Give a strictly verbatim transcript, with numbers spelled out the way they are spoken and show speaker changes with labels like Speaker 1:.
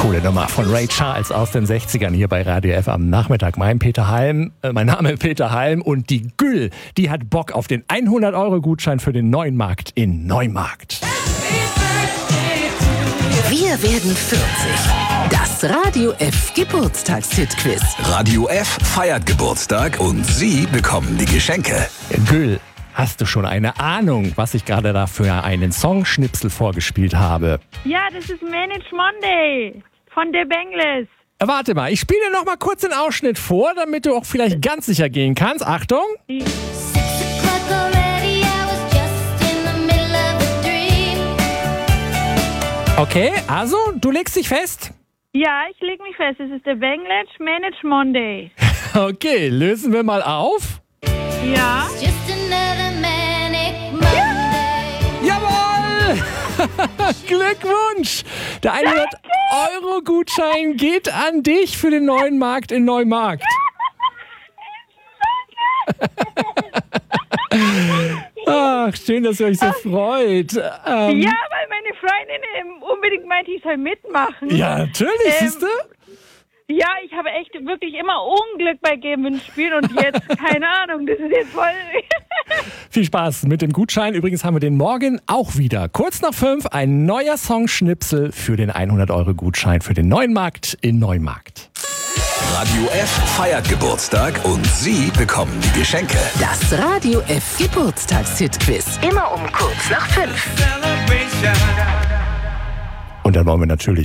Speaker 1: Coole Nummer von Ray Charles aus den sechzigern hier bei Radio F am Nachmittag. Mein Peter Halm, äh, mein Name ist Peter Halm und die Güll, die hat Bock auf den hundert Euro Gutschein für den Neumarkt in Neumarkt.
Speaker 2: Wir werden vierzig. Das Radio F Geburtstagshit-Quiz.
Speaker 3: Radio F feiert Geburtstag und Sie bekommen die Geschenke.
Speaker 1: Güll, hast du schon eine Ahnung, was ich gerade da für einen Songschnipsel vorgespielt habe?
Speaker 4: Ja, das ist Manage Monday von The Bangles.
Speaker 1: Warte mal, ich spiele noch mal kurz den Ausschnitt vor, damit du auch vielleicht ganz sicher gehen kannst. Achtung! Okay, also, du legst dich fest?
Speaker 4: Ja, ich leg mich fest. Es ist The Bangles Manage Monday.
Speaker 1: Okay, lösen wir mal auf.
Speaker 4: Ja.
Speaker 1: Jawohl! Glückwunsch! Der hundert Euro Gutschein geht an dich für den neuen Markt in Neumarkt. Ach, schön, dass ihr euch so freut. Ähm,
Speaker 4: Ja, weil meine Freundin ähm, unbedingt meinte, ich soll mitmachen.
Speaker 1: ja, natürlich,
Speaker 4: Ähm,
Speaker 1: siehst du?
Speaker 4: Ja, ich habe echt wirklich immer Unglück bei Gewinnspielen und jetzt, keine Ahnung, das ist jetzt voll...
Speaker 1: Viel Spaß mit dem Gutschein. Übrigens haben wir den morgen auch wieder. Kurz nach fünf ein neuer Songschnipsel für den hundert Euro Gutschein für den neuen Markt in Neumarkt.
Speaker 3: Radio F feiert Geburtstag und Sie bekommen die Geschenke.
Speaker 2: Das Radio F Geburtstagshit-Quiz. Immer um kurz nach fünf.
Speaker 1: Und dann wollen wir natürlich